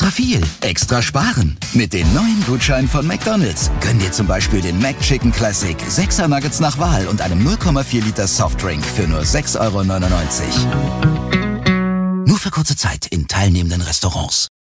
Extra viel, extra sparen. Mit den neuen Gutscheinen von McDonald's. Gönn dir zum Beispiel den McChicken Classic, 6er Nuggets nach Wahl und einem 0,4 Liter Softdrink für nur 6,99 €. Nur für kurze Zeit in teilnehmenden Restaurants.